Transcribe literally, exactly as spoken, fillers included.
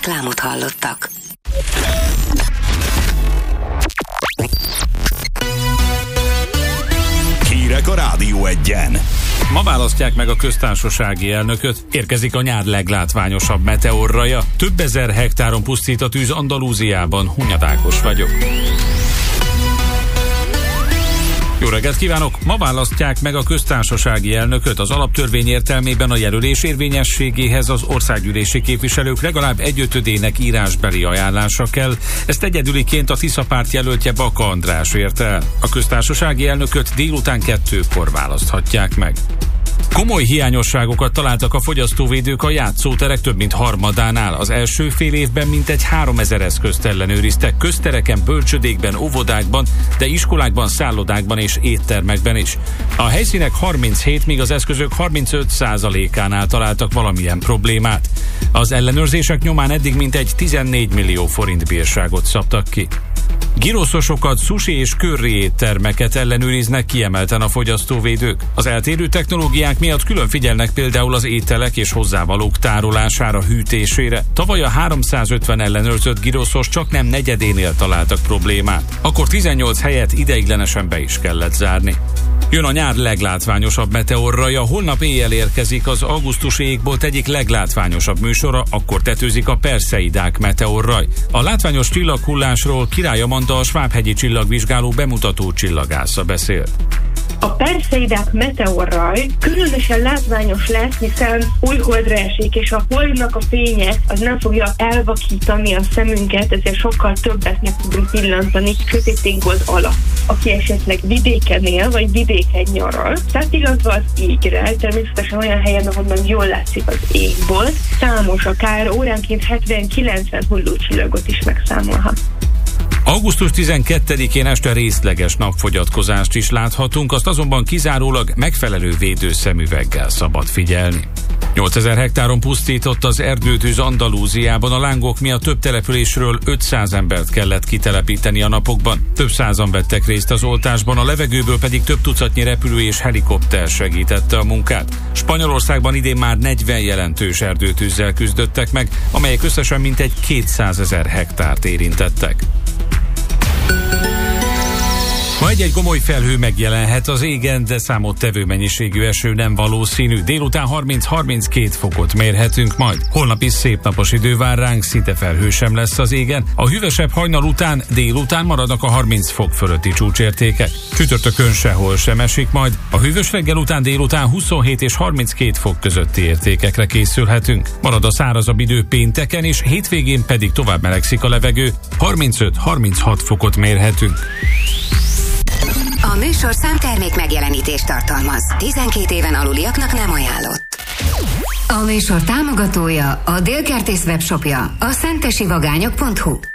Reklámot hallottak. Hírek a Rádió Egyen. Ma választják meg a köztársasági elnököt, érkezik a nyár leglátványosabb meteorraja. Több ezer hektáron pusztít a tűz Andalúziában. Hunyad Ákos vagyok. Jó reggelt kívánok! Ma választják meg a köztársasági elnököt. Az alaptörvény értelmében a jelölés érvényességéhez az országgyűlési képviselők legalább egyötödének írásbeli ajánlása kell. Ezt egyedüliként a Tisza párt jelöltje Baka András érte el. A köztársasági elnököt délután kettőkor választhatják meg. Komoly hiányosságokat találtak a fogyasztóvédők a játszóterek több mint harmadánál. Az első fél évben mintegy háromezer eszközt ellenőriztek, köztereken, bölcsödékben, óvodákban, de iskolákban, szállodákban és éttermekben is. A helyszínek harminchét, míg az eszközök harmincöt százalékánál találtak valamilyen problémát. Az ellenőrzések nyomán eddig mintegy tizennégy millió forint bírságot szabtak ki. Giroszosokat, sushi és curry éttermeket ellenőriznek kiemelten a fogyasztóvédők. Az eltérő technológiák miatt külön figyelnek például az ételek és hozzávalók tárolására, hűtésére. Tavaly a háromszázötven ellenőrzött giroszos csak nem negyedénél találtak problémát. Akkor tizennyolc helyet ideiglenesen be is kellett zárni. Jön a nyár leglátványosabb meteorraja, holnap éjjel érkezik az augusztusi égbolt egyik leglátványosabb műsora, akkor tetőzik a Perseidák meteorraj. A látványos csillaghullásról Király Amanda, a Svábhegyi csillagvizsgáló bemutató csillagásza beszél. A Perseidák meteorraj különösen látványos lesz, hiszen új holdra esik, és a holdnak a fénye az nem fogja elvakítani a szemünket, ezért sokkal többet meg tudunk pillantani sötét égbolt alatt. Aki esetleg vidéken él, vagy vidéken nyaral, tehát illetve az égre, természetesen olyan helyen, ahonnan jól látszik az égbolt, számos, akár óránként hetven-kilencven hullócsillagot is megszámolhat. augusztus tizenkettedikén este részleges napfogyatkozást is láthatunk, azt azonban kizárólag megfelelő védőszemüveggel szabad figyelni. nyolcezer hektáron pusztított az erdőtűz Andalúziában, a lángok miatt több településről ötszáz embert kellett kitelepíteni a napokban. Több százan vettek részt az oltásban, a levegőből pedig több tucatnyi repülő és helikopter segítette a munkát. Spanyolországban idén már negyven jelentős erdőtűzzel küzdöttek meg, amelyek összesen mintegy kétszázezer hektárt érintettek. Ma egy-egy gomoly felhő megjelenhet az égen, de számottevő mennyiségű eső nem valószínű. Délután harminc-harminckét fokot mérhetünk majd. Holnap is szép napos idő vár ránk, szinte felhő sem lesz az égen. A hűvösebb hajnal után, délután maradnak a harminc fok fölötti csúcsértékek. Csütörtökön sehol sem esik majd. A hűvös reggel után délután huszonhét és harminckét fok közötti értékekre készülhetünk. Marad a szárazabb idő pénteken, és hétvégén pedig tovább melegszik a levegő. harmincöt-harminchat fokot mérhetünk. A műsorszám termék megjelenítést tartalmaz. tizenkét éven aluliaknak nem ajánlott. A műsor támogatója, a Dél Kertész webshopja, a szentesivagányok pont hu.